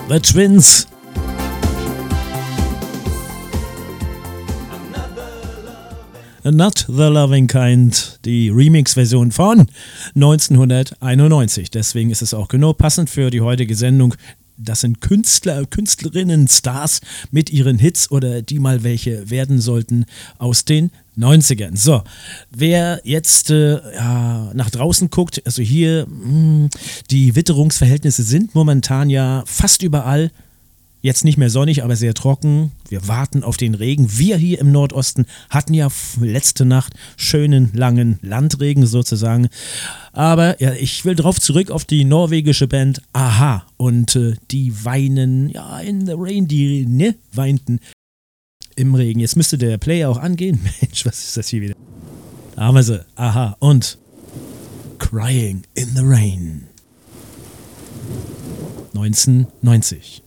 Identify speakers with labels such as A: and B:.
A: The Twins. Not the Loving Kind, die Remix-Version von 1991. Deswegen ist es auch genau passend für die heutige Sendung. Das sind Künstler, Künstlerinnen, Stars mit ihren Hits oder die mal welche werden sollten aus den 90ern. So, wer jetzt nach draußen guckt, also hier, die Witterungsverhältnisse sind momentan ja fast überall jetzt nicht mehr sonnig, aber sehr trocken. Wir warten auf den Regen. Wir hier im Nordosten hatten ja letzte Nacht schönen, langen Landregen sozusagen. Aber ja, ich will drauf zurück auf die norwegische Band a-ha. Und die weinen, ja, in the rain, die weinten im Regen. Jetzt müsste der Player auch angehen. Mensch, was ist das hier wieder? Da haben wir sie. a-ha. Und Crying in the Rain. 1990.